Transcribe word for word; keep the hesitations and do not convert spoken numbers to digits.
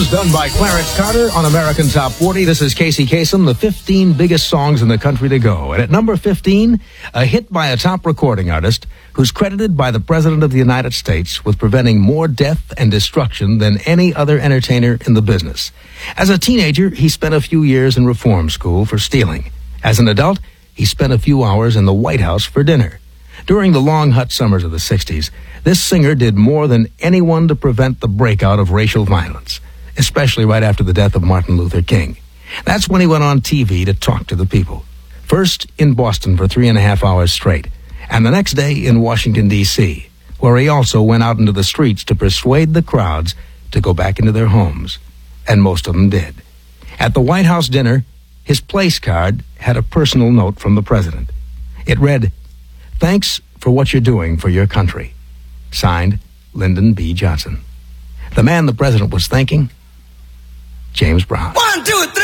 was done by Clarence Carter on American Top forty. This is Casey Kasem, the fifteen biggest songs in the country to go. And at number fifteen, a hit by a top recording artist who's credited by the President of the United States with preventing more death and destruction than any other entertainer in the business. As a teenager, he spent a few years in reform school for stealing. As an adult, he spent a few hours in the White House for dinner. During the long, hot summers of the sixties, this singer did more than anyone to prevent the breakout of racial violence, especially right after the death of Martin Luther King. That's when he went on T V to talk to the people. First in Boston for three and a half hours straight, and the next day in Washington, D C, where he also went out into the streets to persuade the crowds to go back into their homes. And most of them did. At the White House dinner, his place card had a personal note from the president. It read, "Thanks for what you're doing for your country." Signed, Lyndon B. Johnson. The man the president was thanking? James Brown. One, two, three.